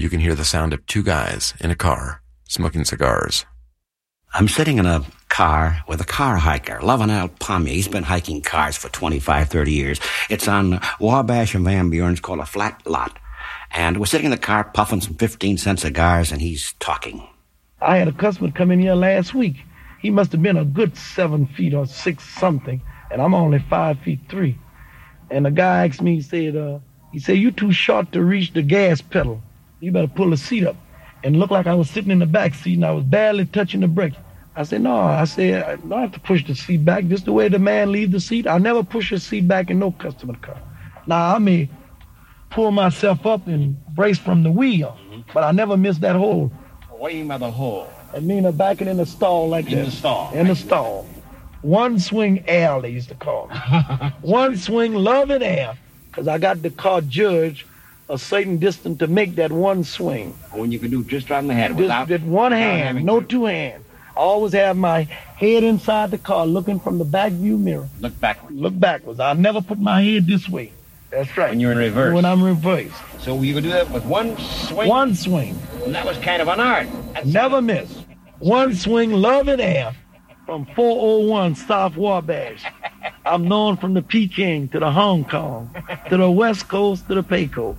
you can hear the sound of two guys in a car smoking cigars. I'm sitting in a car with a car hiker, Lovin' Al Pommier. He's been hiking cars for 25, 30 years. It's on Wabash and Van Buren. It's called a flat lot. And we're sitting in the car puffing some 15-cent cigars, and he's talking. I had a customer come in here last week. He must have been a good 7 feet or 6 something, and I'm only 5 feet 3. And the guy asked me, he said, you too short to reach the gas pedal. You better pull the seat up. And it looked like I was sitting in the back seat and I was barely touching the brakes. I said, no. I don't have to push the seat back. Just the way the man leaves the seat. I never push a seat back in no customer car. Now, I may pull myself up and brace from the wheel, but I never miss that hole. What do you mean by the hole? I mean, back it in the stall like that. In the stall? In the stall. One swing air, they used to call it. One swing love and air, because I got the car judged a certain distance to make that one swing. When you can do just right in the head Just without... with one hand, no two hands. I always have my head inside the car looking from the back view mirror. Look backwards. Look backwards. I never put my head this way. That's right. When you're in reverse. When I'm reversed. So you can do that with one swing? One swing. And that was kind of an art. Never miss. One swing, love and air, from 401 South Wabash. I'm known from the Peking to the Hong Kong, to the West Coast, to the Payco.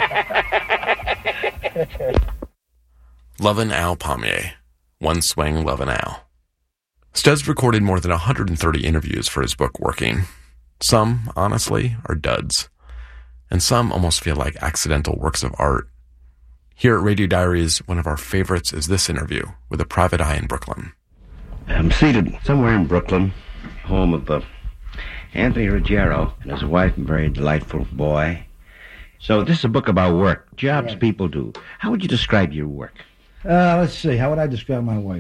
Lovin' Al Pommier. One swing, Lovin' Al. Studs recorded more than 130 interviews for his book Working. Some, honestly, are duds. And some almost feel like accidental works of art. Here at Radio Diaries, one of our favorites is this interview with a private eye in Brooklyn. I'm seated somewhere in Brooklyn, home of Anthony Ruggiero and his wife, a very delightful boy. So this is a book about work, jobs people do. How would you describe your work? Let's see, how would I describe my work?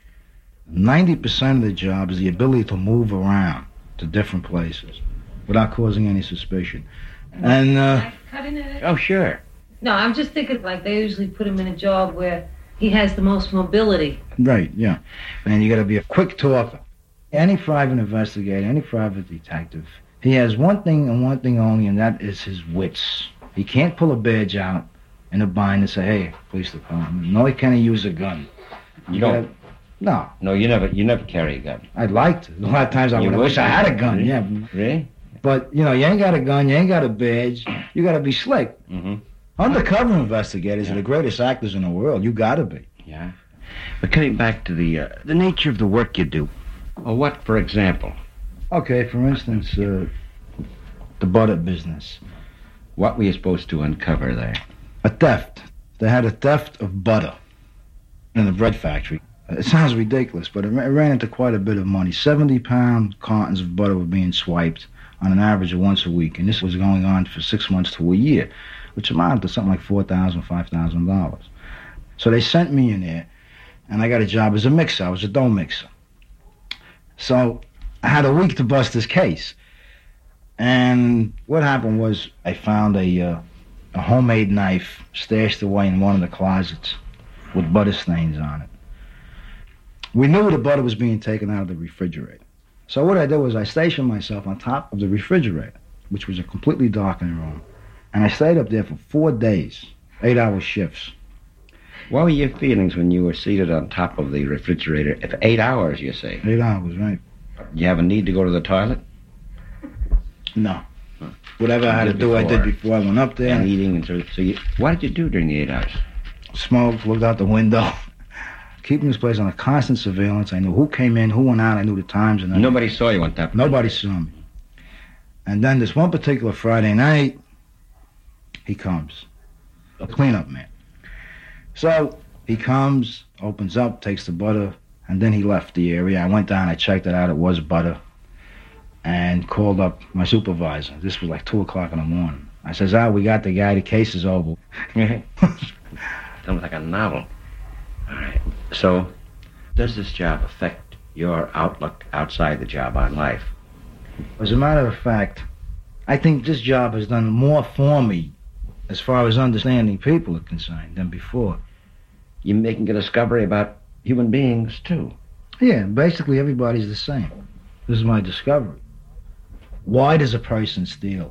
90% of the job is the ability to move around to different places without causing any suspicion. And, Oh, sure. No, I'm just thinking like they usually put him in a job where he has the most mobility. Right, yeah. And you got to be a quick talker. Any private investigator, any private detective, he has one thing and one thing only, and that is his wits. He can't pull a badge out in a bind and say, hey, police department. No, he can't use a gun. You don't? No. No, you never carry a gun. I'd like to. A lot of times I wish I had a gun, really? yeah. Really? But, you ain't got a gun, you ain't got a badge, you got to be slick. Mm-hmm. Undercover investigators are the greatest actors in the world. You got to be. Yeah. But coming back to the nature of the work you do. Well, what, for example? Okay, for instance, the butter business. What were you supposed to uncover there? A theft. They had a theft of butter in the bread factory. It sounds ridiculous, but it ran into quite a bit of money. 70-pound cartons of butter were being swiped on an average of once a week, and this was going on for 6 months to a year, which amounted to something like $4,000, $5,000. So they sent me in there, and I got a job as a mixer. I was a dough mixer. So I had a week to bust this case. And what happened was I found a homemade knife stashed away in one of the closets with butter stains on it. We knew the butter was being taken out of the refrigerator. So what I did was I stationed myself on top of the refrigerator, which was a completely darkened room. And I stayed up there for 4 days, 8-hour shifts. What were your feelings when you were seated on top of the refrigerator for 8 hours, you say? 8 hours, right. You have a need to go to the toilet? No. Whatever I had to do, I did before I went up there. And eating and so what did you do during the 8 hours? Smoked, looked out the window. Keeping this place under constant surveillance. I knew who came in, who went out. I knew the times. And nobody saw you on top. Nobody saw me. And then this one particular Friday night, he comes. A cleanup man. So he comes, opens up, takes the butter, and then he left the area. I went down, I checked it out. It was butter. And called up my supervisor. This was like 2 o'clock in the morning. I says, we got the guy. The case is over. Sounds like a novel. All right. So, does this job affect your outlook outside the job on life? As a matter of fact, I think this job has done more for me as far as understanding people are concerned than before. You're making a discovery about human beings, too. Yeah, basically everybody's the same. This is my discovery. Why does a person steal?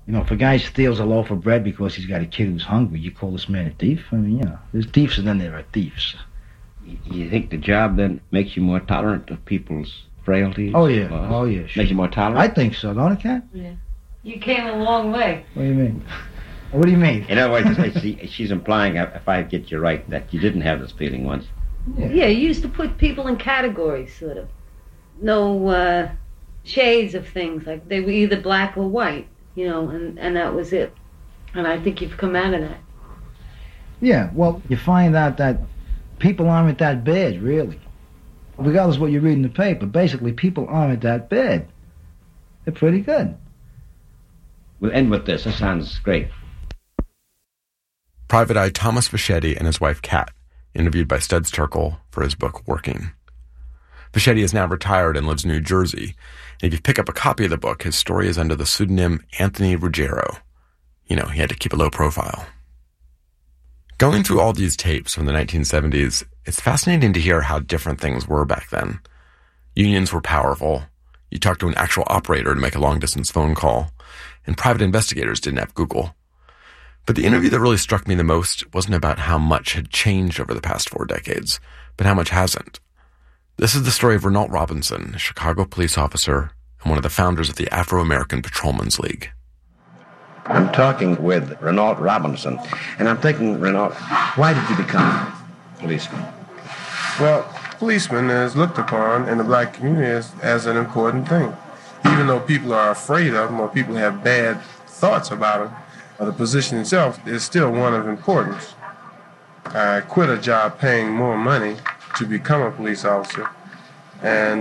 You know, if a guy steals a loaf of bread because he's got a kid who's hungry, you call this man a thief? I mean, you know, there's thieves and then there are thieves. You think the job then makes you more tolerant of people's frailties? Oh, yeah. Oh, yeah. Sure. Makes you more tolerant? I think so, don't it, Cat? Yeah. You came a long way. What do you mean? What do you mean? In other words, she's implying, if I get you right, that you didn't have this feeling once. Yeah, you used to put people in categories, sort of. No shades of things, like they were either black or white, you know, and that was it. And I think you've come out of that. Yeah, well, you find out that people aren't that bad, really. Regardless of what you read in the paper, basically people aren't that bad. They're pretty good. We'll end with this. This sounds great. Private Eye Thomas Fischetti and his wife Kat, interviewed by Studs Terkel for his book Working. Fischetti is now retired and lives in New Jersey, and if you pick up a copy of the book, his story is under the pseudonym Anthony Ruggiero. You know, he had to keep a low profile. Going through all these tapes from the 1970s, it's fascinating to hear how different things were back then. Unions were powerful. You talked to an actual operator to make a long-distance phone call, and private investigators didn't have Google. But the interview that really struck me the most wasn't about how much had changed over the past 4 decades, but how much hasn't. This is the story of Renault Robinson, a Chicago police officer and one of the founders of the Afro-American Patrolmen's League. I'm talking with Renault Robinson, and I'm thinking, Renault, why did you become a policeman? Well, policeman is looked upon in the black community as an important thing. Even though people are afraid of them or people have bad thoughts about them, the position itself is still one of importance. I quit a job paying more money to become a police officer, and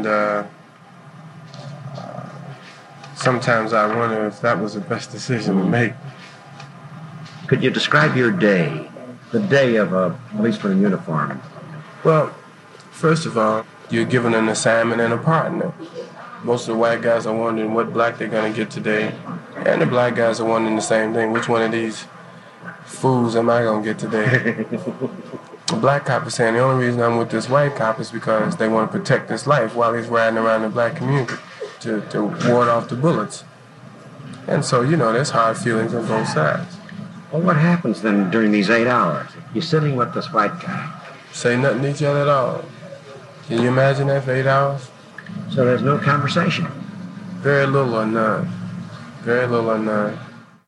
sometimes I wonder if that was the best decision to make. Could you describe your day, the day of a policeman in uniform? Well, first of all, you're given an assignment and a partner. Most of the white guys are wondering what black they're going to get today, and the black guys are wondering the same thing. Which one of these fools am I going to get today? The black cop is saying the only reason I'm with this white cop is because they want to protect his life while he's riding around the black community to ward off the bullets. And so, you know, there's hard feelings on both sides. Well, what happens then during these 8 hours? You're sitting with this white guy. Say nothing to each other at all. Can you imagine that for 8 hours? So there's no conversation? Very little or none. Very little or none.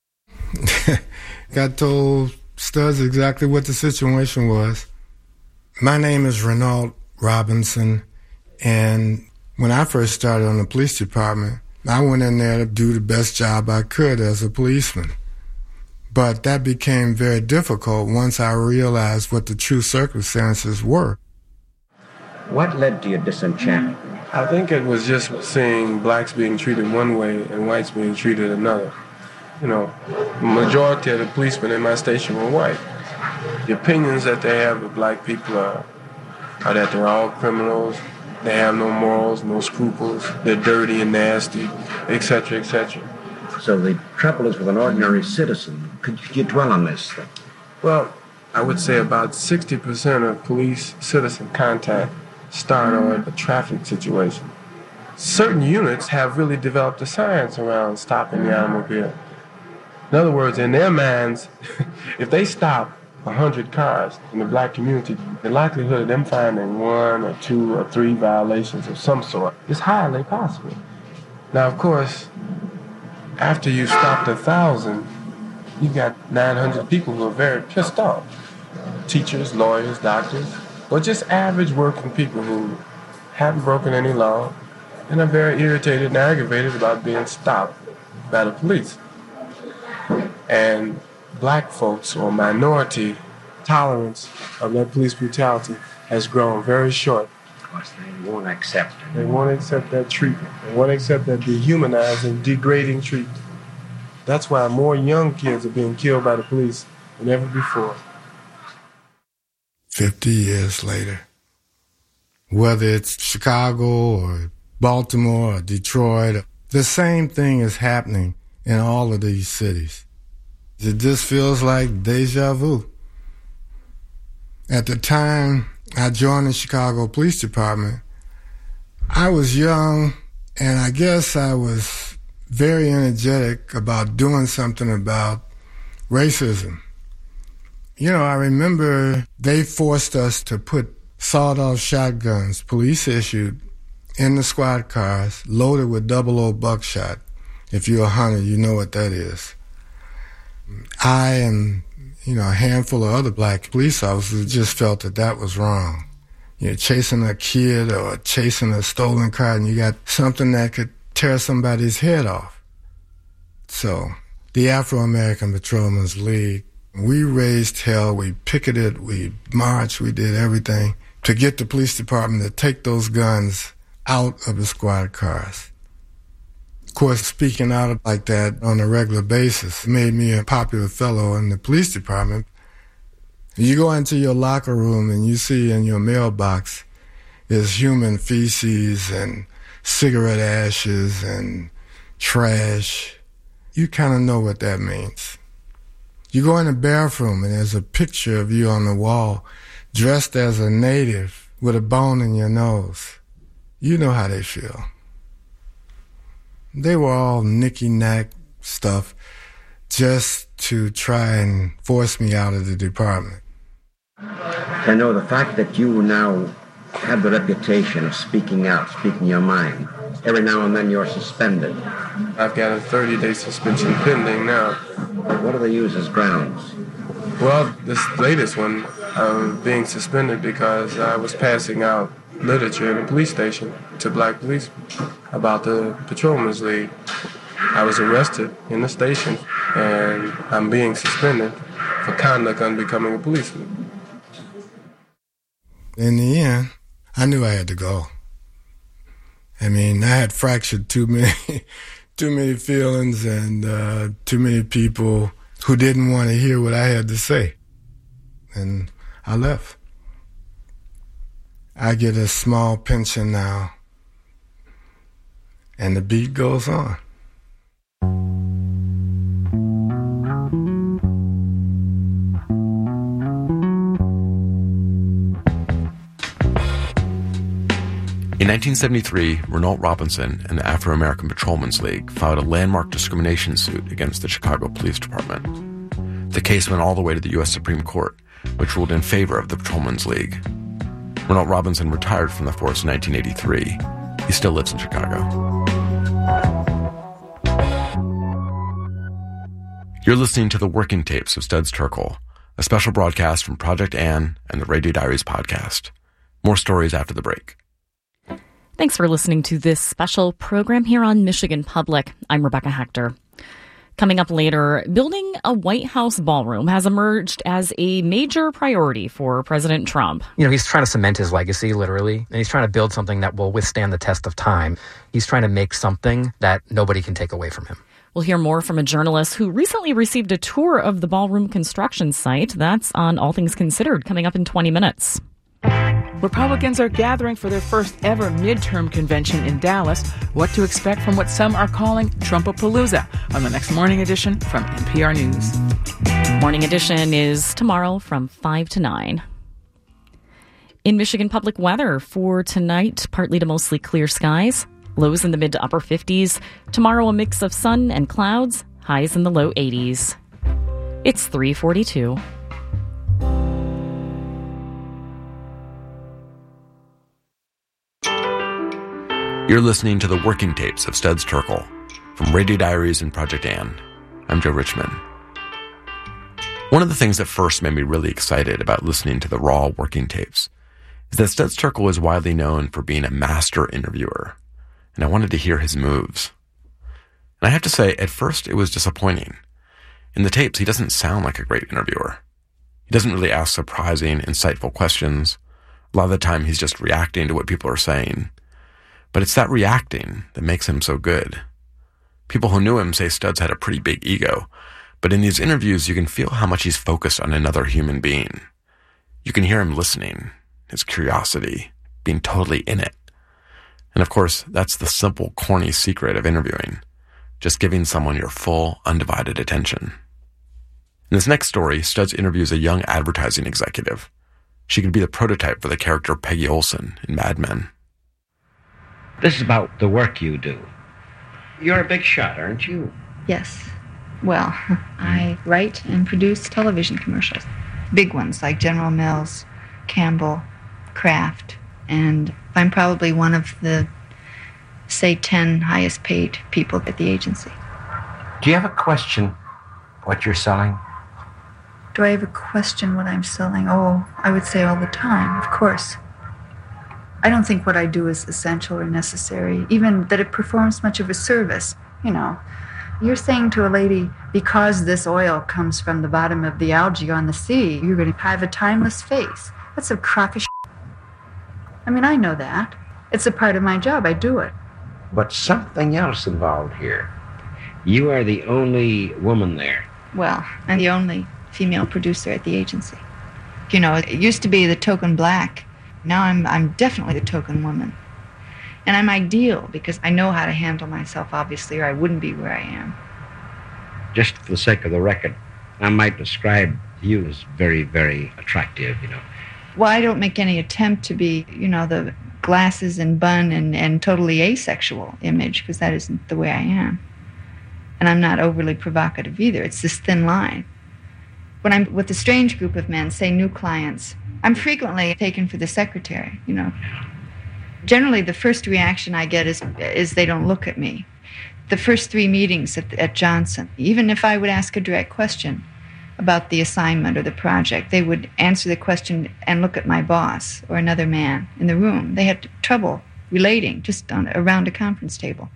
Got told Studs exactly what the situation was. My name is Renault Robinson, and when I first started on the police department, I went in there to do the best job I could as a policeman. But that became very difficult once I realized what the true circumstances were. What led to your disenchantment? I think it was just seeing blacks being treated one way and whites being treated another. You know, the majority of the policemen in my station were white. The opinions that they have of black people are that they're all criminals, they have no morals, no scruples, they're dirty and nasty, etc., etc. So the trouble is with an ordinary citizen. Could you dwell on this? Well, I would say about 60% of police-citizen contact start on a traffic situation. Certain units have really developed a science around stopping the automobile. In other words, in their minds, if they stop 100 cars in the black community, the likelihood of them finding 1 or 2 or 3 violations of some sort is highly possible. Now, of course, after you've stopped 1,000, you've got 900 people who are very pissed off. Teachers, lawyers, doctors, or just average working people who haven't broken any law and are very irritated and aggravated about being stopped by the police. And black folks or minority tolerance of that police brutality has grown very short. Of course, they won't accept it. They won't accept that treatment. They won't accept that dehumanizing, degrading treatment. That's why more young kids are being killed by the police than ever before. 50 years later, whether it's Chicago or Baltimore or Detroit, the same thing is happening in all of these cities. It just feels like deja vu. At the time I joined the Chicago Police Department, I was young, and I guess I was very energetic about doing something about racism. You know, I remember they forced us to put sawed-off shotguns, police-issued, in the squad cars, loaded with 00 buckshot. If you're a hunter, you know what that is. I and, a handful of other black police officers just felt that that was wrong. You're chasing a kid or chasing a stolen car, and you got something that could tear somebody's head off. So, the Afro-American Patrolmen's League, we raised hell, we picketed, we marched, we did everything to get the police department to take those guns out of the squad cars. Of course, speaking out like that on a regular basis made me a popular fellow in the police department. You go into your locker room and you see in your mailbox is human feces and cigarette ashes and trash. You kind of know what that means. You go in the bathroom and there's a picture of you on the wall dressed as a native with a bone in your nose. You know how they feel. They were all nicky-knack stuff just to try and force me out of the department. I know the fact that you now have the reputation of speaking out, speaking your mind. Every now and then you're suspended. I've got a 30-day suspension pending now. What do they use as grounds? Well, this latest one, I'm being suspended because I was passing out literature in a police station to black policemen about the Patrolmen's League. I was arrested in the station, and I'm being suspended for conduct unbecoming a policeman. In the end, I knew I had to go. I mean, I had fractured too many feelings and too many people who didn't want to hear what I had to say. And I left. I get a small pension now, and the beat goes on. In 1973, Renault Robinson and the Afro-American Patrolmen's League filed a landmark discrimination suit against the Chicago Police Department. The case went all the way to the U.S. Supreme Court, which ruled in favor of the Patrolmen's League. Renault Robinson retired from the force in 1983. He still lives in Chicago. You're listening to the Working Tapes of Studs Terkel, a special broadcast from Project Ann and the Radio Diaries podcast. More stories after the break. Thanks for listening to this special program here on Michigan Public. I'm Rebecca Hector. Coming up later, building a White House ballroom has emerged as a major priority for President Trump. He's trying to cement his legacy, literally, and he's trying to build something that will withstand the test of time. He's trying to make something that nobody can take away from him. We'll hear more from a journalist who recently received a tour of the ballroom construction site. That's on All Things Considered, coming up in 20 minutes. Republicans are gathering for their first ever midterm convention in Dallas. What to expect from what some are calling Trumpapalooza on the next Morning Edition from NPR News. Morning Edition is tomorrow from 5 to 9. In Michigan Public weather for tonight, partly to mostly clear skies. Lows in the mid to upper 50s. Tomorrow, a mix of sun and clouds. Highs in the low 80s. It's 3:42. You're listening to the Working Tapes of Studs Terkel from Radio Diaries and Project Ann. I'm Joe Richman. One of the things that first made me really excited about listening to the raw working tapes is that Studs Terkel is widely known for being a master interviewer, and I wanted to hear his moves. And I have to say, at first it was disappointing. In the tapes, he doesn't sound like a great interviewer. He doesn't really ask surprising, insightful questions. A lot of the time he's just reacting to what people are saying. But it's that reacting that makes him so good. People who knew him say Studs had a pretty big ego, but in these interviews you can feel how much he's focused on another human being. You can hear him listening, his curiosity, being totally in it. And of course, that's the simple, corny secret of interviewing. Just giving someone your full, undivided attention. In this next story, Studs interviews a young advertising executive. She could be the prototype for the character Peggy Olson in Mad Men. This is about the work you do. You're a big shot, aren't you? Yes. Well, I write and produce television commercials. Big ones like General Mills, Campbell, Kraft, and I'm probably one of the, say, 10 highest paid people at the agency. Do you have a question what you're selling? Do I ever question what I'm selling? Oh, I would say all the time, of course. I don't think what I do is essential or necessary, even that it performs much of a service. You know, you're saying to a lady, because this oil comes from the bottom of the algae on the sea, you're going to have a timeless face. That's a crock of shit. I mean, I know that. It's a part of my job. I do it. But something else involved here. You are the only woman there. Well, I'm the only female producer at the agency. You know, it used to be the token black. Now I'm definitely the token woman. And I'm ideal because I know how to handle myself, obviously, or I wouldn't be where I am. Just for the sake of the record, I might describe you as very, very attractive, you know. Well, I don't make any attempt to be, you know, the glasses and bun and totally asexual image, because that isn't the way I am. And I'm not overly provocative either. It's this thin line. When I'm with a strange group of men, say new clients, I'm frequently taken for the secretary, you know. Generally, the first reaction I get is they don't look at me. The first 3 meetings at Johnson, even if I would ask a direct question about the assignment or the project, they would answer the question and look at my boss or another man in the room. They had trouble relating just around a conference table.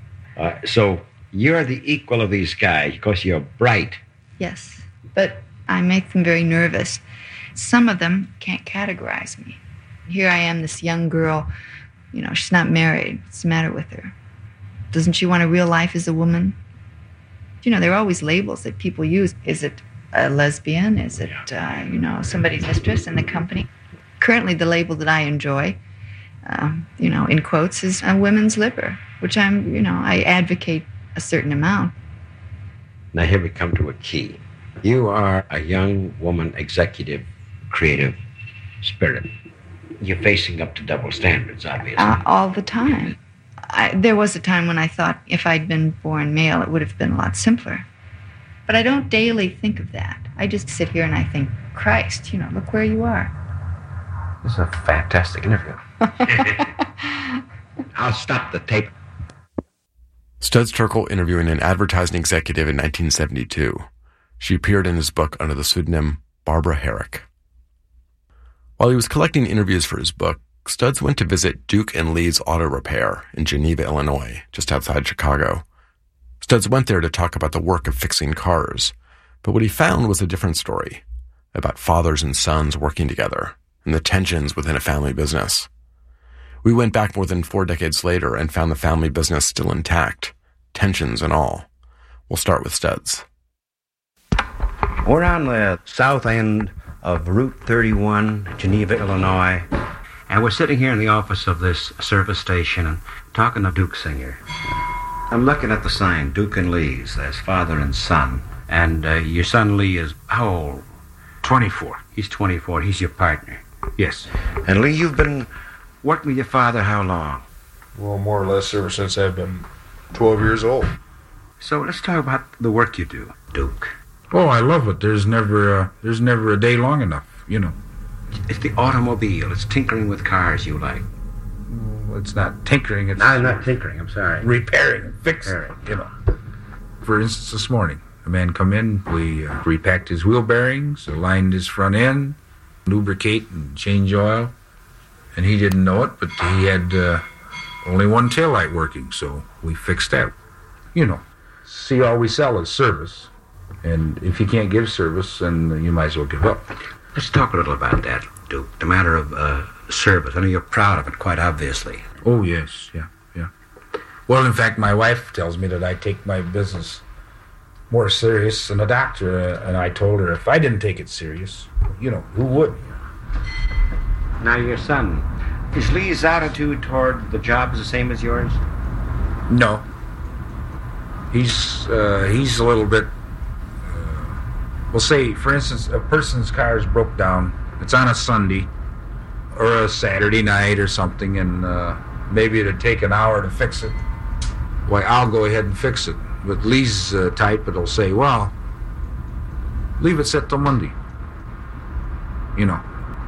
So you're the equal of these guys because you're bright. Yes, but I make them very nervous. Some of them can't categorize me. Here I am, this young girl, you know, she's not married. What's the matter with her? Doesn't she want a real life as a woman? You know, there are always labels that people use. Is it a lesbian? Is it, you know, somebody's mistress in the company? Currently, the label that I enjoy, you know, in quotes, is a women's liver, which I'm, you know, I advocate a certain amount. Now here we come to a key. You are a young woman executive, creative spirit. You're facing up to double standards, obviously. All the time. There was a time when I thought if I'd been born male, it would have been a lot simpler. But I don't daily think of that. I just sit here and I think, Christ, you know, look where you are. This is a fantastic interview. I'll stop the tape. Studs Terkel interviewing an advertising executive in 1972. She appeared in his book under the pseudonym Barbara Herrick. While he was collecting interviews for his book, Studs went to visit Duke and Lee's Auto Repair in Geneva, Illinois, just outside Chicago. Studs went there to talk about the work of fixing cars, but what he found was a different story, about fathers and sons working together and the tensions within a family business. We went back more than 4 decades later and found the family business still intact, tensions and all. We'll start with Studs. We're on the south end of Route 31, Geneva, Illinois, and we're sitting here in the office of this service station and talking to Duke Singer. I'm looking at the sign, Duke and Lee's. There's father and son. And your son Lee is how old? 24. He's 24. He's your partner. Yes. And Lee, you've been working with your father how long? Well, more or less ever since I've been 12 years old. So let's talk about the work you do, Duke. Oh, I love it. There's never a day long enough, you know. It's the automobile. It's tinkering with cars you like. Well, it's not tinkering. It's not tinkering. I'm sorry. Repairing and fixing, you know. For instance, this morning, a man come in. We repacked his wheel bearings, aligned his front end, lubricate and change oil. And he didn't know it, but he had only one taillight working, so we fixed that. You know, see, all we sell is service. And if you can't give service, then you might as well give up. Let's talk a little about that, Duke. The matter of service. I know you're proud of it, quite obviously. Oh, yes, yeah. Well, in fact, my wife tells me that I take my business more serious than a doctor, and I told her if I didn't take it serious, you know, who would? Now, your son, is Lee's attitude toward the job the same as yours? No. He's a little bit... We'll say, for instance, a person's car is broke down. It's on a Sunday or a Saturday night or something, and maybe it'd take an hour to fix it. why, I'll go ahead and fix it. But Lee's type that'll say, well, leave it set till Monday. You know.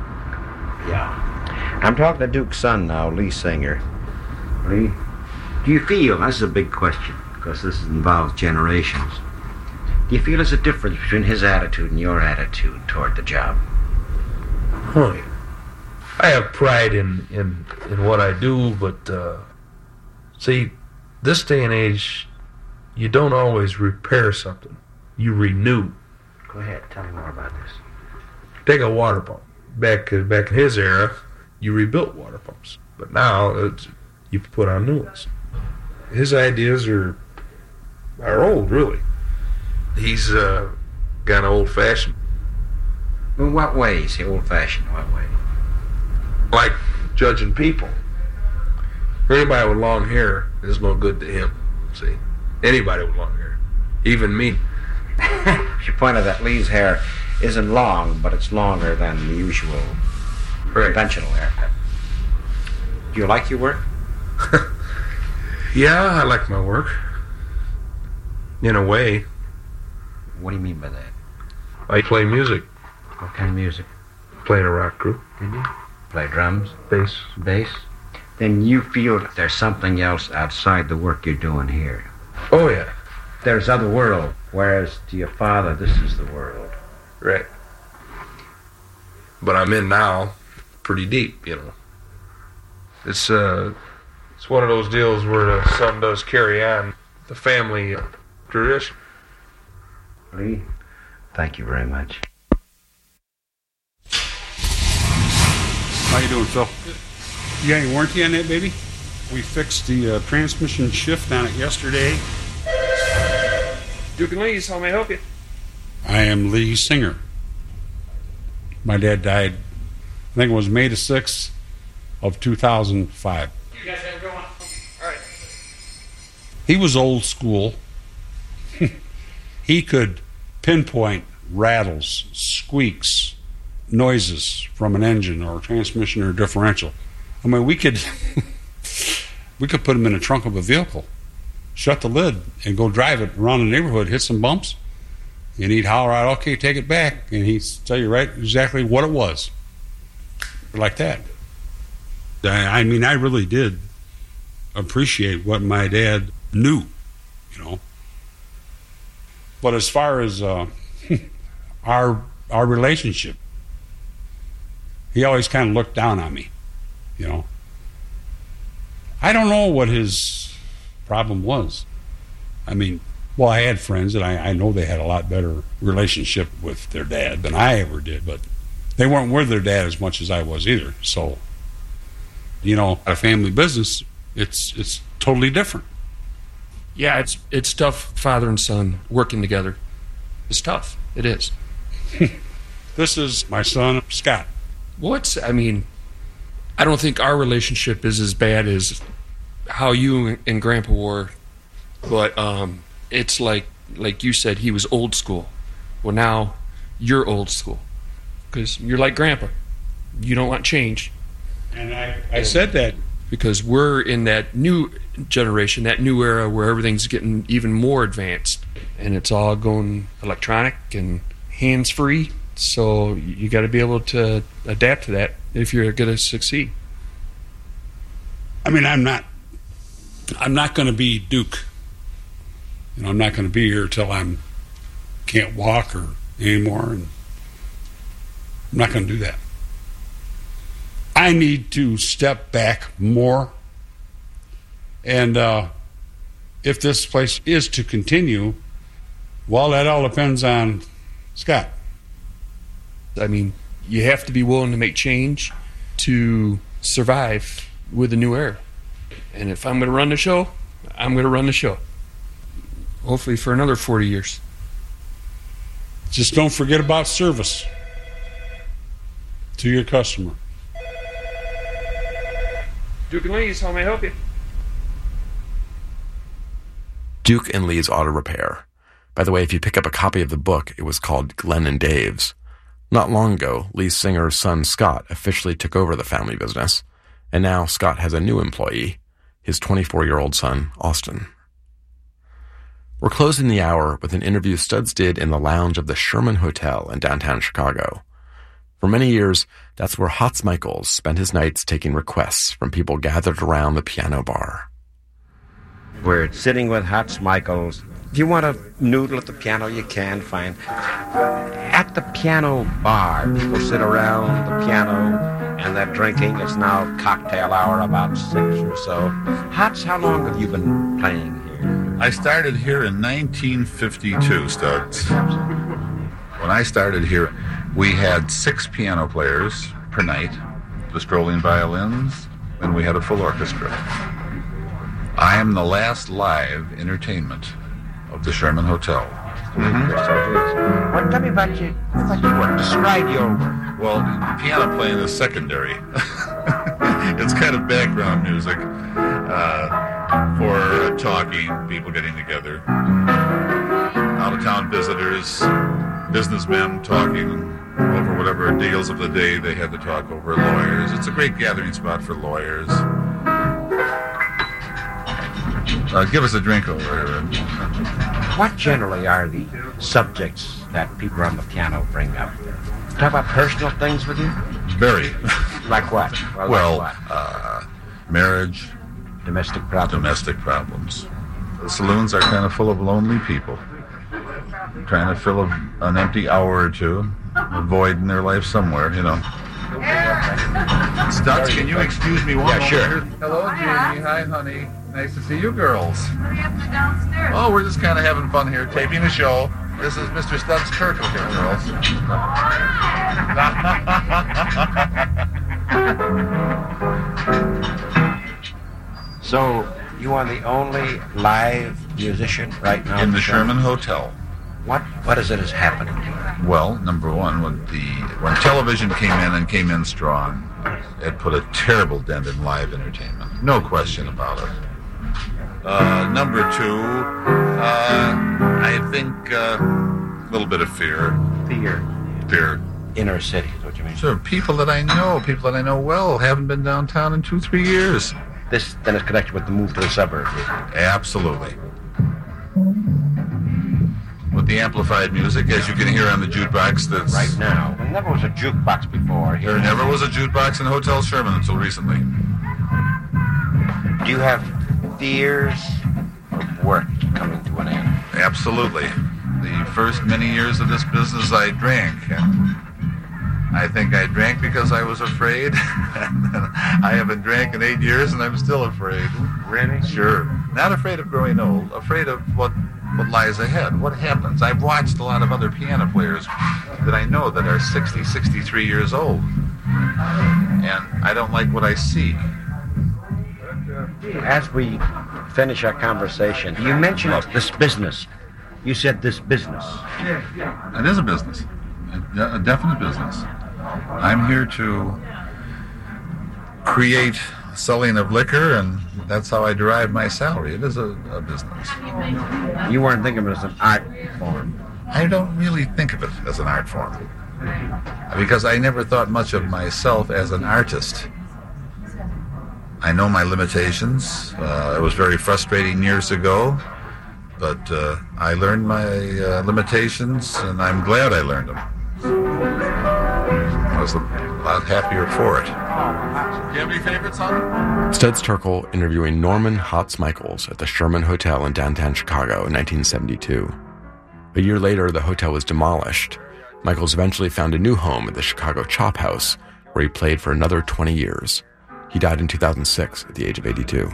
Yeah. I'm talking to Duke's son now, Lee Singer. Lee, do you feel, this is a big question, because this involves generations, do you feel there's a difference between his attitude and your attitude toward the job? Huh. I have pride in what I do, but see, this day and age, you don't always repair something. You renew. Go ahead, tell me more about this. Take a water pump. Back in his era, you rebuilt water pumps, but now you put on new ones. His ideas are old, really. He's kind of old-fashioned. In what way is he old-fashioned? What way? Like judging people. Anybody with long hair is no good to him. See, anybody with long hair, even me. She pointed that Lee's hair isn't long, but it's longer than the usual conventional haircut. Do you like your work? Yeah, I like my work. In a way. What do you mean by that? I play music. What kind of music? Play in a rock group. Did you? Play drums? Bass. Bass? Then you feel that there's something else outside the work you're doing here. Oh, yeah. There's other world, whereas to your father, this is the world. Right. But I'm in now pretty deep, you know. It's one of those deals where the son does carry on the family tradition. Lee, thank you very much. How you doing, Phil? You got any warranty on that, baby? We fixed the transmission shift on it yesterday. Duke and Lee's, how may I help you? I am Lee Singer. My dad died, I think it was May the 6th of 2005. You guys have a good one. All right. He was old school. He could pinpoint rattles, squeaks, noises from an engine or a transmission or a differential. I mean, we could put him in the trunk of a vehicle, shut the lid, and go drive it around the neighborhood, hit some bumps, and he'd holler out, okay, take it back, and he'd tell you right exactly what it was. Like that. I mean, I really did appreciate what my dad knew, you know. But as far as our relationship, he always kind of looked down on me, you know. I don't know what his problem was. I mean, well, I had friends, and I know they had a lot better relationship with their dad than I ever did, but they weren't with their dad as much as I was either. So, you know, a family business, it's totally different. Yeah, it's tough, father and son working together. It's tough. It is. This is my son, Scott. I mean, I don't think our relationship is as bad as how you and Grandpa were, but it's like you said, he was old school. Well, now you're old school because you're like Grandpa. You don't want change. And I said that because we're in that new generation, that new era where everything's getting even more advanced and it's all going electronic and hands-free. So you got to be able to adapt to that if you're going to succeed. I mean, I'm not going to be Duke. You know, I'm not going to be here till I'm can't walk or anymore, and I'm not going to do that. I need to step back more, and if this place is to continue, well, that all depends on Scott. I mean, you have to be willing to make change to survive with the new era. And if I'm going to run the show, I'm going to run the show. Hopefully for another 40 years. Just don't forget about service to your customer. Duke and Lee's, how may I help you? Duke and Lee's Auto Repair. By the way, if you pick up a copy of the book, it was called Glenn and Dave's. Not long ago, Lee Singer's son Scott officially took over the family business, and now Scott has a new employee, his 24-year-old son, Austin. We're closing the hour with an interview Studs did in the lounge of the Sherman Hotel in downtown Chicago. For many years, that's where Hots Michaels spent his nights taking requests from people gathered around the piano bar. We're sitting with Hots Michaels. If you want a noodle at the piano, you can find. At the piano bar, people sit around the piano and they're drinking. It's now cocktail hour, about 6 or so. Hots, how long have you been playing here? I started here in 1952, Studs. When I started here, we had 6 piano players per night, the strolling violins, and we had a full orchestra. I am the last live entertainment of the Sherman Hotel. Well, tell me about your work. Describe your work. Well, piano playing is secondary. It's kind of background music for talking, people getting together. Out-of-town visitors, businessmen talking over whatever deals of the day they had to talk over. Lawyers. It's a great gathering spot for lawyers. Give us a drink over here. What generally are the subjects that people on the piano bring up? Talk about personal things with you? Very. Like what? Marriage. Domestic problems. Domestic problems. The saloons are kind of full of lonely people. Trying to fill an empty hour or two. A void in their life somewhere, you know. Studs, can you excuse me one moment? Sure. Hello, Jamie. Hi, honey. Nice to see you girls. Hurry up, they're downstairs. Oh, we're just kind of having fun here, taping a show. This is Mr. Studs Turkle here, girls. So, you are the only live musician right now? In the Sherman Hotel. What is it has happened? Well, number one, when television came in strong, it put a terrible dent in live entertainment. No question about it. Number two, I think a little bit of fear. Fear. Inner city is what you mean? Sure, people that I know well, haven't been downtown in 2-3 years. This then is connected with the move to the suburbs. Absolutely. With the amplified music, as you can hear on the jukebox that's... Right now. There never was a jukebox before. There never was a jukebox in Hotel Sherman until recently. Do you have fears of work coming to an end? Absolutely. The first many years of this business, I drank. And I think I drank because I was afraid. I haven't drank in 8 years, and I'm still afraid. Really? Sure. Not afraid of growing old. Afraid of what lies ahead. What happens? I've watched a lot of other piano players that I know that are 60, 63 years old. And I don't like what I see. As we finish our conversation, you mentioned this business. You said this business. It is a business. A definite business. I'm here to create selling of liquor, and that's how I derive my salary. It is a business. You weren't thinking of it as an art form. I don't really think of it as an art form, because I never thought much of myself as an artist. I know my limitations. It was very frustrating years ago, but I learned my limitations, and I'm glad I learned them. I was a lot happier for it. Do you have any favorites, son? Studs Terkel interviewing Norman Hots Michaels at the Sherman Hotel in downtown Chicago in 1972. A year later, the hotel was demolished. Michaels eventually found a new home at the Chicago Chop House, where he played for another 20 years. He died in 2006 at the age of 82.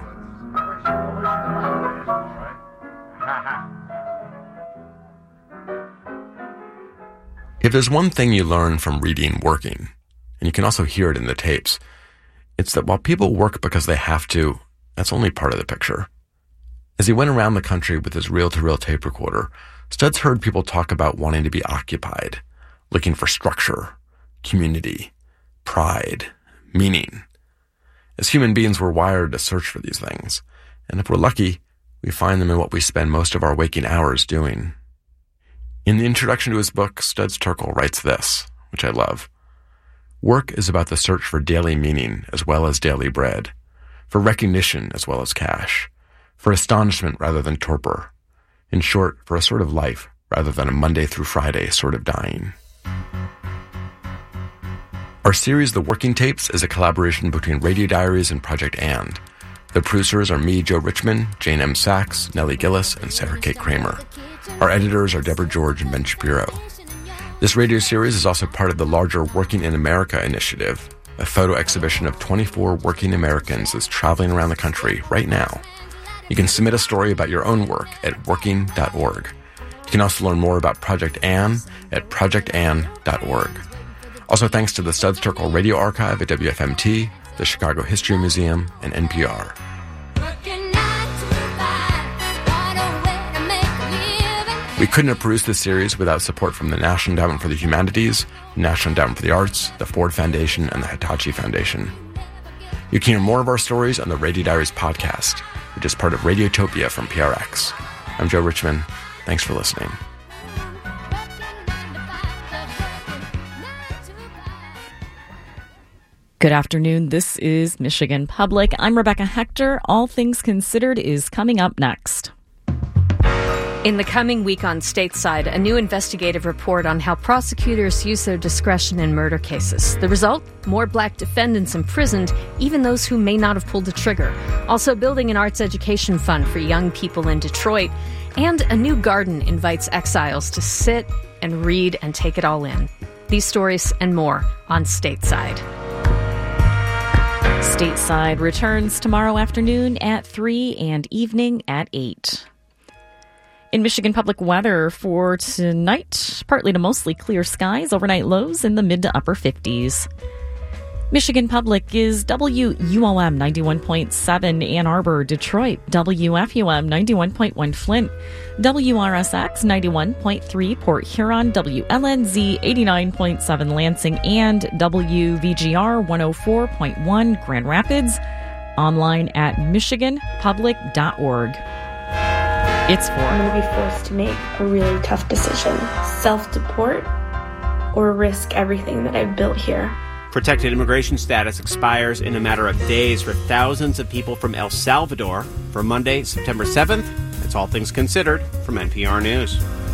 If there's one thing you learn from reading Working, and you can also hear it in the tapes, it's that while people work because they have to, that's only part of the picture. As he went around the country with his reel-to-reel tape recorder, Studs heard people talk about wanting to be occupied, looking for structure, community, pride, meaning. As human beings, we're wired to search for these things, and if we're lucky, we find them in what we spend most of our waking hours doing. In the introduction to his book, Studs Terkel writes this, which I love. Work is about the search for daily meaning as well as daily bread, for recognition as well as cash, for astonishment rather than torpor, In short, for a sort of life rather than a Monday through Friday sort of dying. Our series, The Working Tapes, is a collaboration between Radio Diaries and Project And. The producers are me, Joe Richmond, Jane M. Sachs, Nellie Gillis, and Sarah Kate Kramer. Our editors are Deborah George and Ben Shapiro. This radio series is also part of the larger Working in America initiative, a photo exhibition of 24 working Americans that's traveling around the country right now. You can submit a story about your own work at working.org. You can also learn more about Project Ann at projectann.org. Also thanks to the Studs Terkel Radio Archive at WFMT, the Chicago History Museum, and NPR. We couldn't have produced this series without support from the National Endowment for the Humanities, the National Endowment for the Arts, the Ford Foundation, and the Hitachi Foundation. You can hear more of our stories on the Radio Diaries podcast, which is part of Radiotopia from PRX. I'm Joe Richmond. Thanks for listening. Good afternoon. This is Michigan Public. I'm Rebecca Hector. All Things Considered is coming up next. In the coming week on Stateside, a new investigative report on how prosecutors use their discretion in murder cases. The result? More black defendants imprisoned, even those who may not have pulled the trigger. Also building an arts education fund for young people in Detroit. And a new garden invites exiles to sit and read and take it all in. These stories and more on Stateside. Stateside returns tomorrow afternoon at 3 and evening at 8. In Michigan Public weather for tonight, partly to mostly clear skies, overnight lows in the mid to upper 50s. Michigan Public is WUOM 91.7 Ann Arbor, Detroit, WFUM 91.1 Flint, WRSX 91.3 Port Huron, WLNZ 89.7 Lansing, and WVGR 104.1 Grand Rapids, online at michiganpublic.org. It's I'm going to be forced to make a really tough decision. Self-deport or risk everything that I've built here. Protected immigration status expires in a matter of days for thousands of people from El Salvador. For Monday, September 7th, it's All Things Considered from NPR News.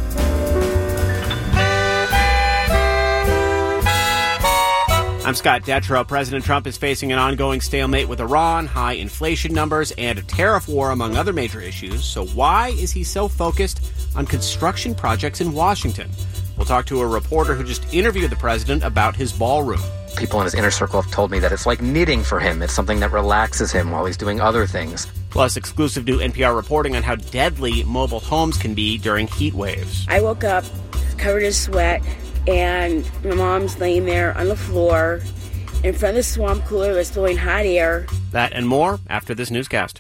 I'm Scott Detrow. President Trump is facing an ongoing stalemate with Iran, high inflation numbers, and a tariff war, among other major issues. So why is he so focused on construction projects in Washington? We'll talk to a reporter who just interviewed the president about his ballroom. People in his inner circle have told me that it's like knitting for him. It's something that relaxes him while he's doing other things. Plus, exclusive new NPR reporting on how deadly mobile homes can be during heat waves. I woke up covered in sweat, and my mom's laying there on the floor. In front of the swamp cooler that's blowing hot air. That and more after this newscast.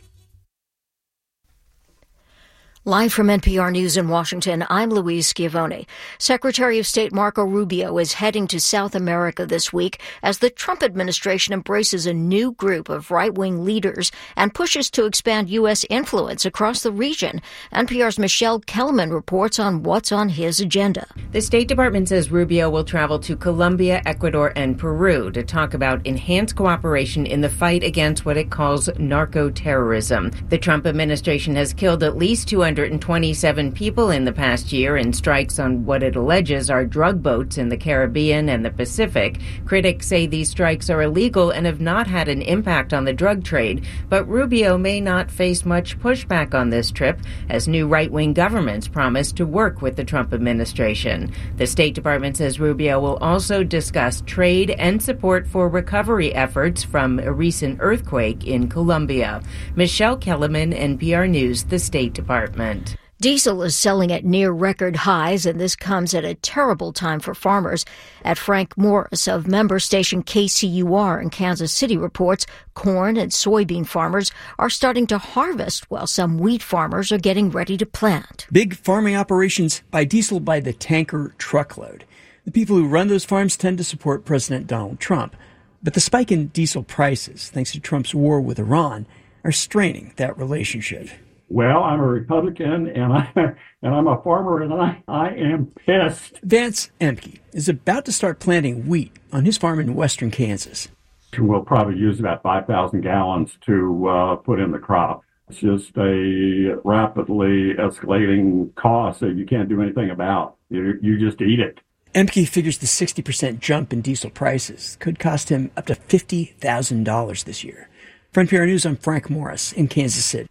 Live from NPR News in Washington, I'm Louise Schiavone. Secretary of State Marco Rubio is heading to South America this week as the Trump administration embraces a new group of right-wing leaders and pushes to expand U.S. influence across the region. NPR's Michelle Kellerman reports on what's on his agenda. The State Department says Rubio will travel to Colombia, Ecuador, and Peru to talk about enhanced cooperation in the fight against what it calls narco-terrorism. The Trump administration has killed at least 227 people in the past year in strikes on what it alleges are drug boats in the Caribbean and the Pacific. Critics say these strikes are illegal and have not had an impact on the drug trade, but Rubio may not face much pushback on this trip, as new right-wing governments promise to work with the Trump administration. The State Department says Rubio will also discuss trade and support for recovery efforts from a recent earthquake in Colombia. Michelle Kellerman, NPR News, the State Department. Diesel is selling at near record highs, and this comes at a terrible time for farmers. At Frank Morris of member station KCUR in Kansas City reports corn and soybean farmers are starting to harvest while some wheat farmers are getting ready to plant. Big farming operations buy diesel by the tanker truckload. The people who run those farms tend to support President Donald Trump. But the spike in diesel prices, thanks to Trump's war with Iran, are straining that relationship. Well, I'm a Republican, and I'm a farmer, and I am pissed. Vance Emke is about to start planting wheat on his farm in western Kansas. We'll probably use about 5,000 gallons to put in the crop. It's just a rapidly escalating cost that you can't do anything about. You just eat it. Emke figures the 60% jump in diesel prices could cost him up to $50,000 this year. For NPR News, I'm Frank Morris in Kansas City.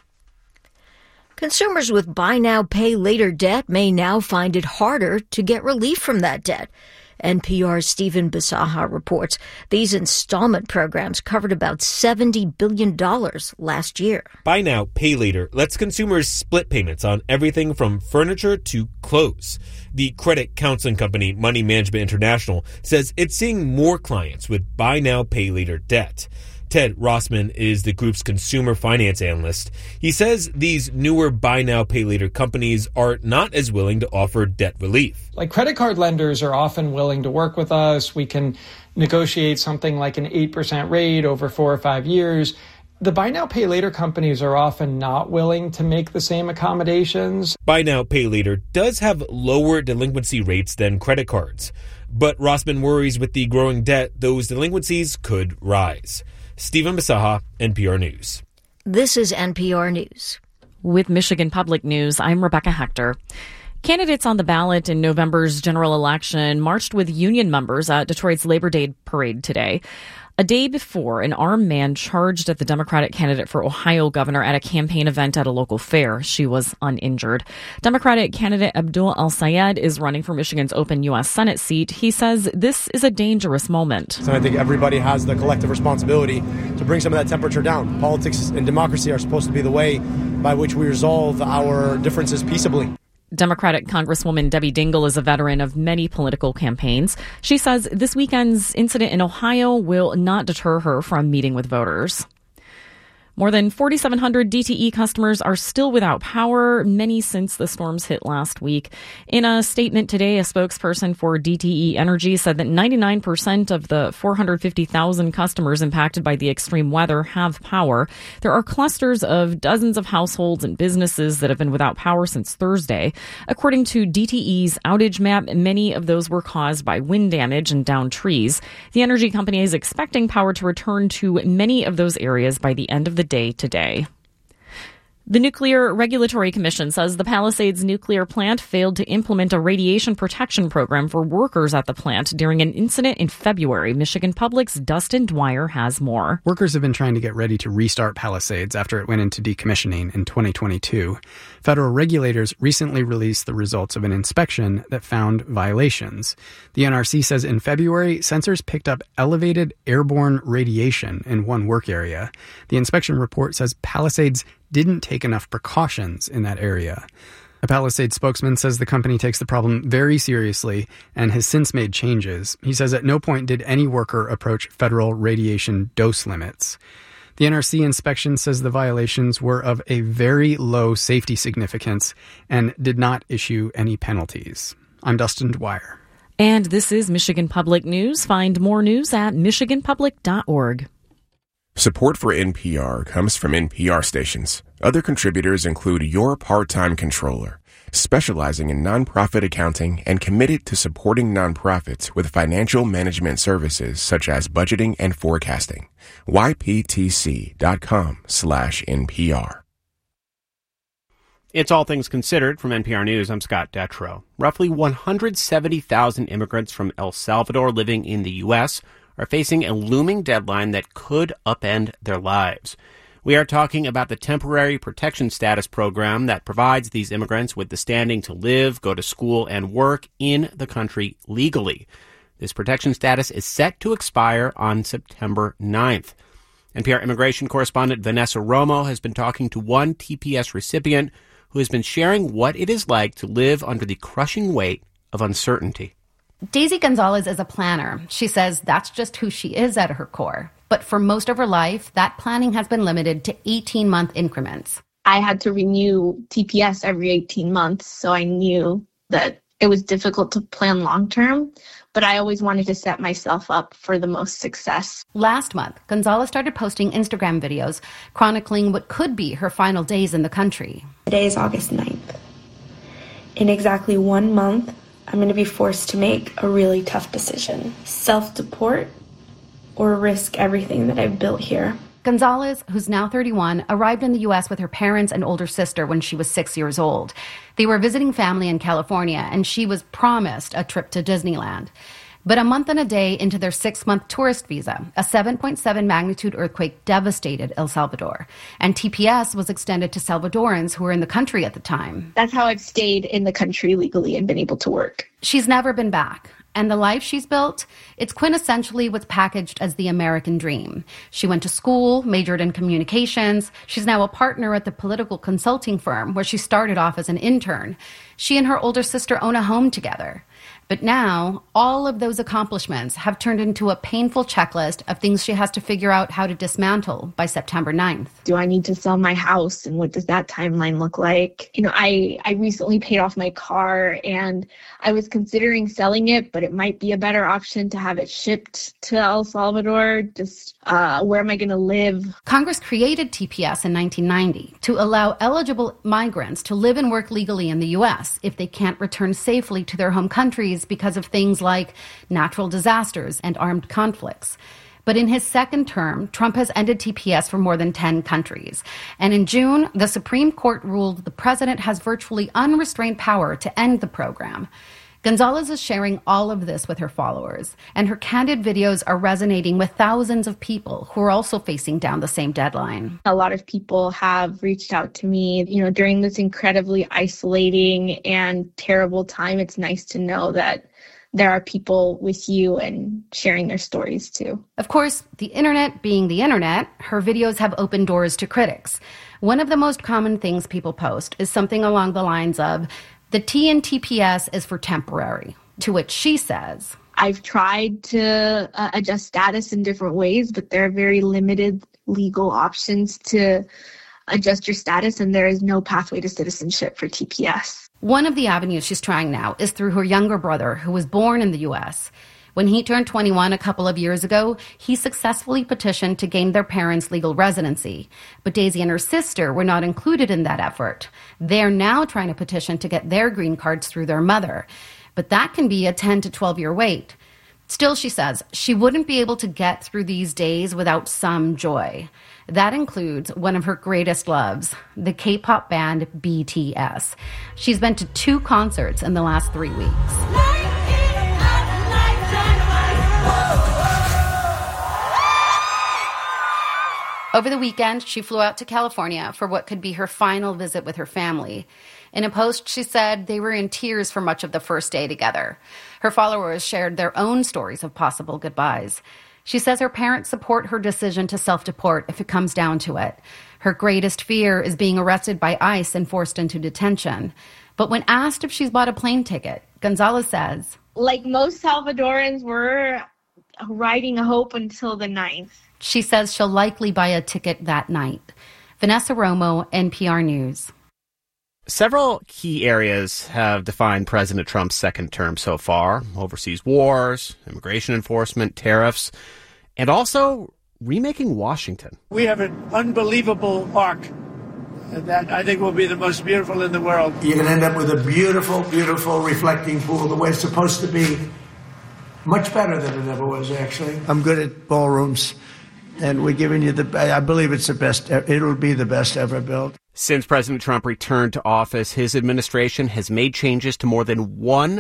Consumers with buy now, pay later debt may now find it harder to get relief from that debt. NPR's Stephen Bisaha reports these installment programs covered about $70 billion last year. Buy now, pay later lets consumers split payments on everything from furniture to clothes. The credit counseling company Money Management International says it's seeing more clients with buy now, pay later debt. Ted Rossman is the group's consumer finance analyst. He says these newer buy now, pay later companies are not as willing to offer debt relief. Like credit card lenders are often willing to work with us. We can negotiate something like an 8% rate over 4 or 5 years. The buy now, pay later companies are often not willing to make the same accommodations. Buy now, pay later does have lower delinquency rates than credit cards. But Rossman worries with the growing debt, those delinquencies could rise. Stephen Bisaha, NPR News. This is NPR News. With Michigan Public News, I'm Rebecca Hector. Candidates on the ballot in November's general election marched with union members at Detroit's Labor Day parade today. A day before, an armed man charged at the Democratic candidate for Ohio governor at a campaign event at a local fair. She was uninjured. Democratic candidate Abdul El-Sayed is running for Michigan's open U.S. Senate seat. He says this is a dangerous moment. So I think everybody has the collective responsibility to bring some of that temperature down. Politics and democracy are supposed to be the way by which we resolve our differences peaceably. Democratic Congresswoman Debbie Dingell is a veteran of many political campaigns. She says this weekend's incident in Ohio will not deter her from meeting with voters. More than 4,700 DTE customers are still without power, many since the storms hit last week. In a statement today, a spokesperson for DTE Energy said that 99% of the 450,000 customers impacted by the extreme weather have power. There are clusters of dozens of households and businesses that have been without power since Thursday. According to DTE's outage map, many of those were caused by wind damage and downed trees. The energy company is expecting power to return to many of those areas by the end of the day today. The Nuclear Regulatory Commission says the Palisades nuclear plant failed to implement a radiation protection program for workers at the plant during an incident in February. Michigan Public's Dustin Dwyer has more. Workers have been trying to get ready to restart Palisades after it went into decommissioning in 2022. Federal regulators recently released the results of an inspection that found violations. The NRC says in February, sensors picked up elevated airborne radiation in one work area. The inspection report says Palisades didn't take enough precautions in that area. A Palisades spokesman says the company takes the problem very seriously and has since made changes. He says at no point did any worker approach federal radiation dose limits. The NRC inspection says the violations were of a very low safety significance and did not issue any penalties. I'm Dustin Dwyer. And this is Michigan Public News. Find more news at michiganpublic.org. Support for NPR comes from NPR stations. Other contributors include Your Part-Time Controller, specializing in nonprofit accounting and committed to supporting nonprofits with financial management services such as budgeting and forecasting. YPTC.com/NPR. It's All Things Considered from NPR News. I'm Scott Detrow. Roughly 170,000 immigrants from El Salvador living in the U.S. are facing a looming deadline that could upend their lives. We are talking about the Temporary Protection Status program that provides these immigrants with the standing to live, go to school, and work in the country legally. This protection status is set to expire on September 9th. NPR immigration correspondent Vanessa Romo has been talking to one TPS recipient who has been sharing what it is like to live under the crushing weight of uncertainty. Daisy Gonzalez is a planner. She says that's just who she is at her core. But for most of her life, that planning has been limited to 18-month increments. I had to renew TPS every 18 months, so I knew that it was difficult to plan long-term, but I always wanted to set myself up for the most success. Last month, Gonzalez started posting Instagram videos chronicling what could be her final days in the country. Today is August 9th. In exactly 1 month, I'm going to be forced to make a really tough decision. Self-deport or risk everything that I've built here. Gonzalez, who's now 31, arrived in the U.S. with her parents and older sister when she was 6 years old. They were visiting family in California, and she was promised a trip to Disneyland. But a month and a day into their 6-month tourist visa, a 7.7 magnitude earthquake devastated El Salvador, and TPS was extended to Salvadorans who were in the country at the time. That's how I've stayed in the country legally and been able to work. She's never been back. And the life she's built, it's quintessentially what's packaged as the American dream. She went to school, majored in communications. She's now a partner at the political consulting firm where she started off as an intern. She and her older sister own a home together. But now, all of those accomplishments have turned into a painful checklist of things she has to figure out how to dismantle by September 9th. Do I need to sell my house, and what does that timeline look like? I recently paid off my car, and I was considering selling it, but it might be a better option to have it shipped to El Salvador. Just where am I going to live? Congress created TPS in 1990 to allow eligible migrants to live and work legally in the U.S. if they can't return safely to their home countries because of things like natural disasters and armed conflicts. But in his second term, Trump has ended TPS for more than 10 countries. And in June, the Supreme Court ruled the president has virtually unrestrained power to end the program. Gonzalez is sharing all of this with her followers, and her candid videos are resonating with thousands of people who are also facing down the same deadline. A lot of people have reached out to me, during this incredibly isolating and terrible time. It's nice to know that there are people with you and sharing their stories too. Of course, the internet being the internet, her videos have opened doors to critics. One of the most common things people post is something along the lines of, "The T in TPS is for temporary," to which she says, "I've tried to adjust status in different ways, but there are very limited legal options to adjust your status, and there is no pathway to citizenship for TPS." One of the avenues she's trying now is through her younger brother, who was born in the U.S. When he turned 21 a couple of years ago, he successfully petitioned to gain their parents' legal residency. But Daisy and her sister were not included in that effort. They're now trying to petition to get their green cards through their mother. But that can be a 10 to 12-year wait. Still, she says, she wouldn't be able to get through these days without some joy. That includes one of her greatest loves, the K-pop band BTS. She's been to 2 concerts in the last 3 weeks. Over the weekend, she flew out to California for what could be her final visit with her family. In a post, she said they were in tears for much of the first day together. Her followers shared their own stories of possible goodbyes. She says her parents support her decision to self-deport if it comes down to it. Her greatest fear is being arrested by ICE and forced into detention. But when asked if she's bought a plane ticket, Gonzalez says, "Like most Salvadorans, we're riding a hope until the 9th. She says she'll likely buy a ticket that night. Vanessa Romo, NPR News. Several key areas have defined President Trump's second term so far: overseas wars, immigration enforcement, tariffs, and also remaking Washington. We have an unbelievable park that I think will be the most beautiful in the world. You're going to end up with a beautiful, beautiful reflecting pool the way it's supposed to be. Much better than it ever was, actually. I'm good at ballrooms, and we're giving you I believe it's the best. It'll be the best ever built. Since President Trump returned to office, his administration has made changes to more than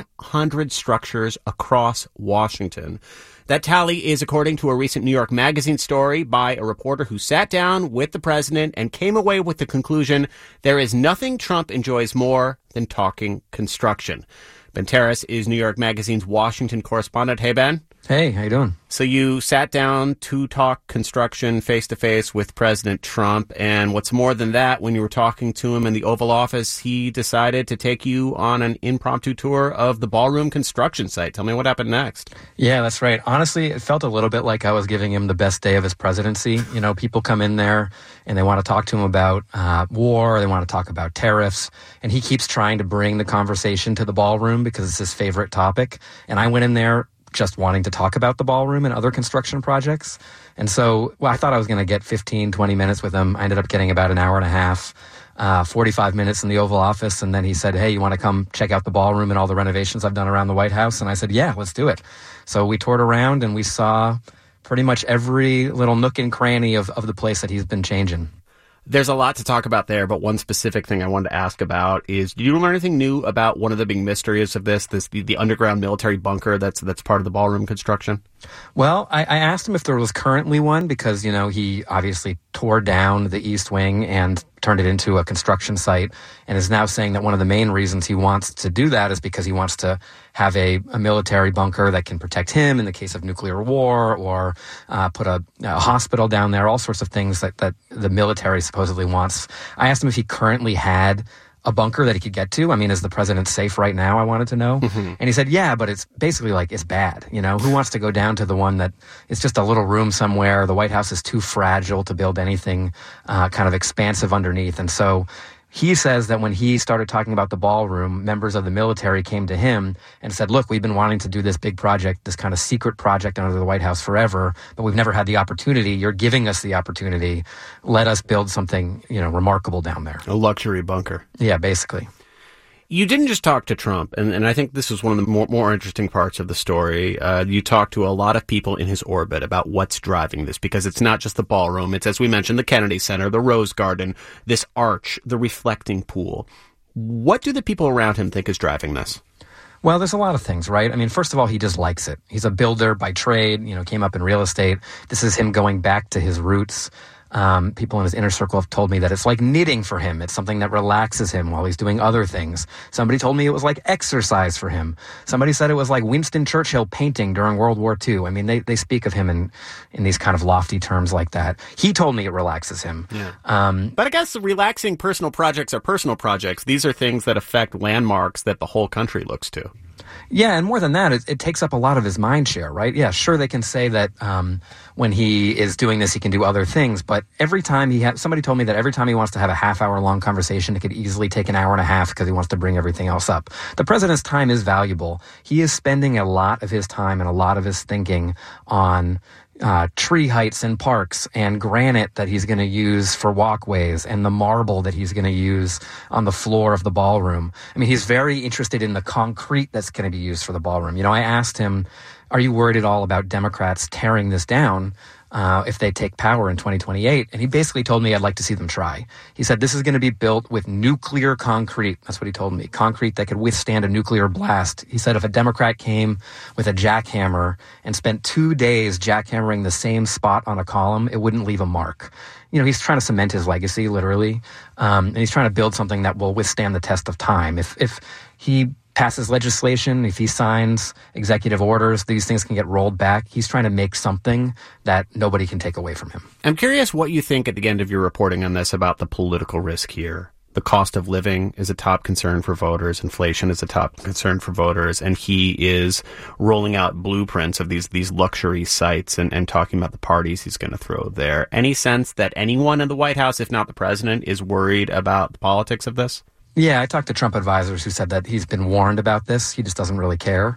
100 structures across Washington. That tally is according to a recent New York Magazine story by a reporter who sat down with the president and came away with the conclusion there is nothing Trump enjoys more than talking construction. Ben Terrace is New York Magazine's Washington correspondent. Hey, Ben. Hey, how you doing? So you sat down to talk construction face-to-face with President Trump, and what's more than that, when you were talking to him in the Oval Office, he decided to take you on an impromptu tour of the ballroom construction site. Tell me what happened next. Yeah, that's right. Honestly, it felt a little bit like I was giving him the best day of his presidency. You know, people come in there and they want to talk to him about war, they want to talk about tariffs, and he keeps trying to bring the conversation to the ballroom because it's his favorite topic. And I went in there just wanting to talk about the ballroom and other construction projects. And so, I thought I was going to get 15, 20 minutes with him. I ended up getting about an hour and a half, 45 minutes in the Oval Office. And then he said, hey, you want to come check out the ballroom and all the renovations I've done around the White House? And I said, yeah, let's do it. So we toured around and we saw pretty much every little nook and cranny of the place that he's been changing. There's a lot to talk about there, but one specific thing I wanted to ask about is, did you learn anything new about one of the big mysteries of the underground military bunker that's part of the ballroom construction? Well, I asked him if there was currently one because, he obviously tore down the East Wing and turned it into a construction site and is now saying that one of the main reasons he wants to do that is because he wants to have a military bunker that can protect him in the case of nuclear war or put a hospital down there, all sorts of things that the military supposedly wants. I asked him if he currently had a bunker that he could get to. I mean, is the president safe right now? I wanted to know. Mm-hmm. And he said, yeah, but it's basically it's bad. Who wants to go down to the one that it's just a little room somewhere? The White House is too fragile to build anything kind of expansive underneath. And so he says that when he started talking about the ballroom, members of the military came to him and said, look, we've been wanting to do this big project, this kind of secret project under the White House forever, but we've never had the opportunity. You're giving us the opportunity. Let us build something, remarkable down there. A luxury bunker. Yeah, basically. You didn't just talk to Trump, and I think this is one of the more interesting parts of the story. You talked to a lot of people in his orbit about what's driving this, because it's not just the ballroom. It's, as we mentioned, the Kennedy Center, the Rose Garden, this arch, the reflecting pool. What do the people around him think is driving this? Well, there's a lot of things, right? I mean, first of all, he just likes it. He's a builder by trade, came up in real estate. This is him going back to his roots. People in his inner circle have told me that it's like knitting for him. It's something that relaxes him while he's doing other things. Somebody told me it was like exercise for him. Somebody said it was like Winston Churchill painting during World War II. I mean, they speak of him in these kind of lofty terms like that. He told me it relaxes him. Yeah. But I guess relaxing personal projects are personal projects. These are things that affect landmarks that the whole country looks to. Yeah, and more than that, it takes up a lot of his mind share, right? Yeah, sure, they can say that when he is doing this, he can do other things, but every time somebody told me that every time he wants to have a half-hour-long conversation, it could easily take an hour and a half because he wants to bring everything else up. The president's time is valuable. He is spending a lot of his time and a lot of his thinking on tree heights in parks and granite that he's going to use for walkways and the marble that he's going to use on the floor of the ballroom. I mean, he's very interested in the concrete that's going to be used for the ballroom. I asked him, are you worried at all about Democrats tearing this down if they take power in 2028? And he basically told me I'd like to see them try. He said this is going to be built with nuclear concrete. That's what he told me. Concrete that could withstand a nuclear blast. He said if a Democrat came with a jackhammer and spent 2 days jackhammering the same spot on a column, it wouldn't leave a mark. He's trying to cement his legacy, literally. And he's trying to build something that will withstand the test of time. If he passes legislation, if he signs executive orders, these things can get rolled back. He's trying to make something that nobody can take away from him. I'm curious what you think at the end of your reporting on this about the political risk here. The cost of living is a top concern for voters. Inflation is a top concern for voters. And he is rolling out blueprints of these luxury sites and talking about the parties he's going to throw there. Any sense that anyone in the White House, if not the president, is worried about the politics of this? Yeah, I talked to Trump advisors who said that he's been warned about this. He just doesn't really care.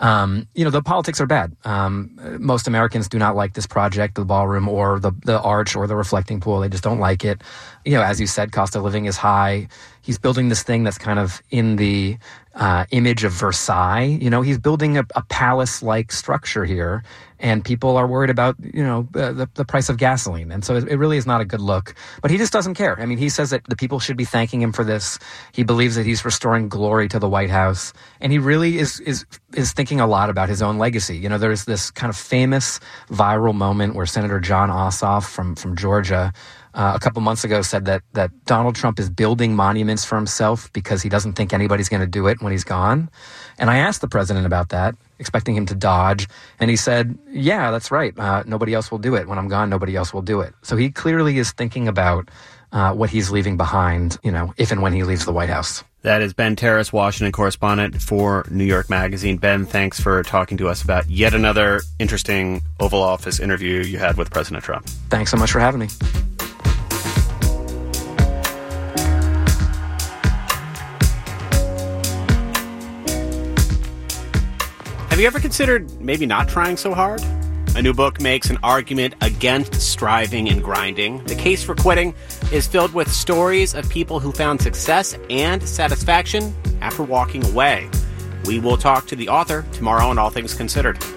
The politics are bad. Most Americans do not like this project, the ballroom or the arch or the reflecting pool. They just don't like it. As you said, cost of living is high. He's building this thing that's kind of in the image of Versailles. He's building a palace-like structure here, and people are worried about, the price of gasoline. And so it really is not a good look. But he just doesn't care. I mean, he says that the people should be thanking him for this. He believes that he's restoring glory to the White House. And he really is thinking a lot about his own legacy. There's this kind of famous viral moment where Senator Jon Ossoff from Georgia a couple months ago said that Donald Trump is building monuments for himself because he doesn't think anybody's going to do it when he's gone. And I asked the president about that, expecting him to dodge. And he said, yeah, that's right. Nobody else will do it. When I'm gone, nobody else will do it. So he clearly is thinking about what he's leaving behind, if and when he leaves the White House. That is Ben Terris, Washington correspondent for New York Magazine. Ben, thanks for talking to us about yet another interesting Oval Office interview you had with President Trump. Thanks so much for having me. Have you ever considered maybe not trying so hard? A new book makes an argument against striving and grinding. The Case for Quitting is filled with stories of people who found success and satisfaction after walking away. We will talk to the author tomorrow on All Things Considered.